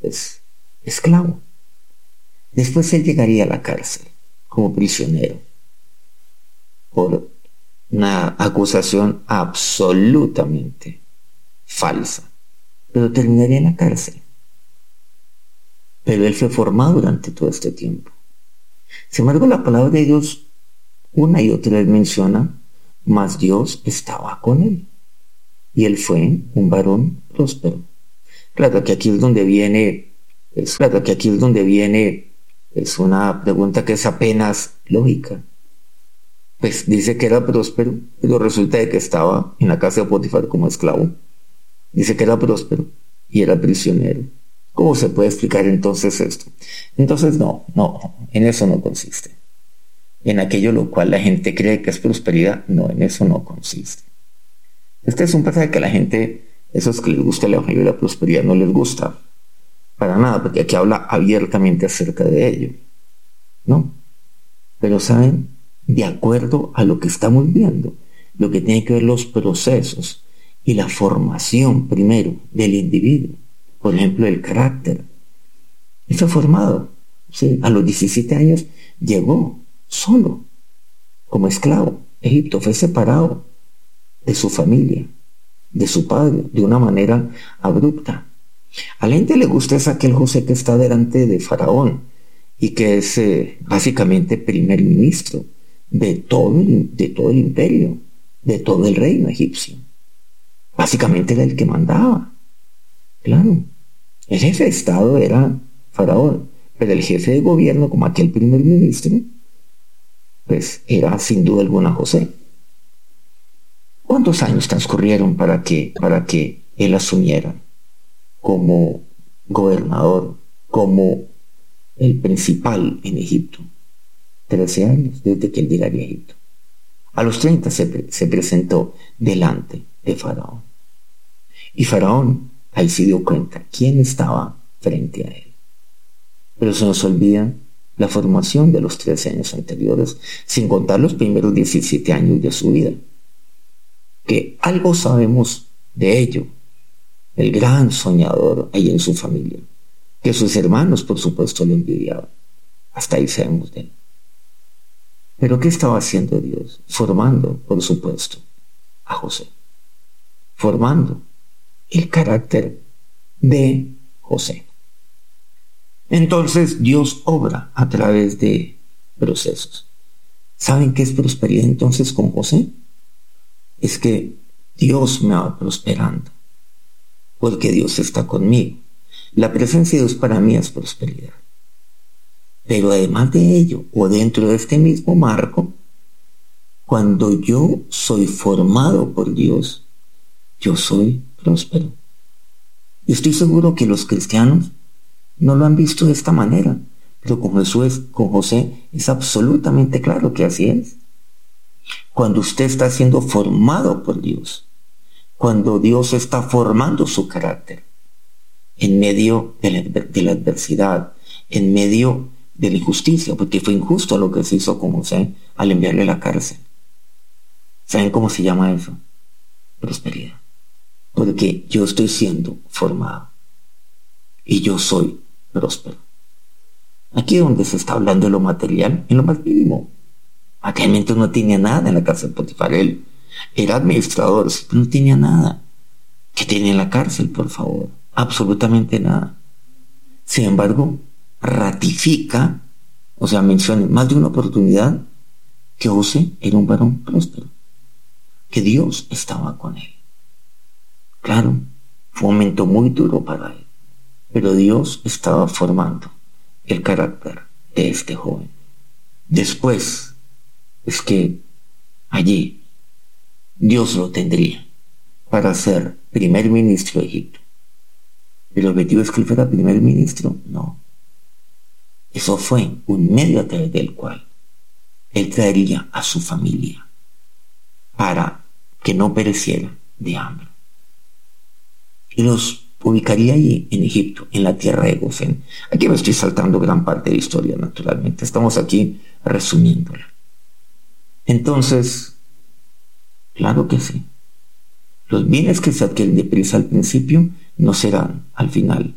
pues, esclavo. Después él llegaría a la cárcel como prisionero por una acusación absolutamente falsa, pero terminaría en la cárcel. Pero él fue formado durante todo este tiempo. Sin embargo, la palabra de Dios una y otra vez menciona, mas Dios estaba con él, y él fue un varón próspero. Claro que aquí es donde viene, es una pregunta que es apenas lógica. Pues dice que era próspero, pero resulta de que estaba en la casa de Potifar como esclavo. Dice que era próspero y era prisionero. ¿Cómo se puede explicar entonces esto? Entonces no, en eso no consiste. En aquello lo cual la gente cree que es prosperidad, no, en eso no consiste. Este es un pasaje que a la gente, esos que les gusta el evangelio de la prosperidad, no les gusta para nada, porque aquí habla abiertamente acerca de ello. No, pero saben, de acuerdo a lo que estamos viendo, lo que tiene que ver los procesos y la formación primero del individuo, por ejemplo, el carácter. Él fue formado, ¿sí? A los 17 años llegó solo, como esclavo. Egipto fue separado de su familia, de su padre, de una manera abrupta. A la gente le gusta es aquel José que está delante de Faraón y que es básicamente primer ministro de todo el imperio, de todo el reino egipcio. Básicamente era el que mandaba. Claro, el jefe de Estado era Faraón, pero el jefe de gobierno, como aquel primer ministro, pues era sin duda alguna José. ¿Cuántos años transcurrieron para que él asumiera como gobernador, como el principal en Egipto? 13 años desde que él llegaría a Egipto. A los 30 se presentó delante de Faraón. Y Faraón ahí se dio cuenta quién estaba frente a él. Pero se nos olvida la formación de los 13 años anteriores, sin contar los primeros 17 años de su vida. Que algo sabemos de ello. El gran soñador ahí en su familia, que sus hermanos por supuesto le envidiaban. Hasta ahí sabemos de él. Pero ¿qué estaba haciendo Dios? Formando, por supuesto, a José. Formando el carácter de José. Entonces Dios obra a través de procesos. ¿Saben qué es prosperidad entonces con José? Es que Dios me va prosperando, porque Dios está conmigo. La presencia de Dios para mí es prosperidad. Pero además de ello, o dentro de este mismo marco, cuando yo soy formado por Dios, yo soy próspero. Y estoy seguro que los cristianos no lo han visto de esta manera, pero con José es absolutamente claro que así es. Cuando usted está siendo formado por Dios, cuando Dios está formando su carácter, en medio de la adversidad, en medio de la injusticia, porque fue injusto lo que se hizo con José al enviarle a la cárcel. ¿Saben cómo se llama eso? Prosperidad. Porque yo estoy siendo formado y yo soy próspero. Aquí es donde se está hablando de lo material, en lo más mínimo. Aquelmente no tenía nada en la cárcel de Potifar. Él era administrador, pero no tenía nada. ¿Qué tenía en la cárcel, por favor? Absolutamente nada. Sin embargo, ratifica, o sea, menciona más de una oportunidad que José era un varón próspero, que Dios estaba con él. Claro, fue un momento muy duro para él, pero Dios estaba formando el carácter de este joven. Después es que allí Dios lo tendría para ser primer ministro de Egipto. ¿El objetivo es que él fuera primer ministro? No. Eso fue un medio a través del cual él traería a su familia para que no pereciera de hambre. Y los ubicaría allí en Egipto, en la tierra de Gosén. Aquí me estoy saltando gran parte de la historia, naturalmente. Estamos aquí resumiéndola. Entonces, claro que sí. Los bienes que se adquieren deprisa al principio no serán al final